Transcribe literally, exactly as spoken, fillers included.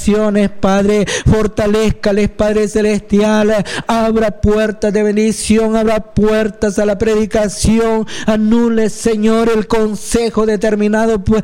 oraciones, Padre. Fortalézcales, Padre Celestial. Abra puertas de bendición, abra puertas a la predicación. Anule, Señor, el consejo determinado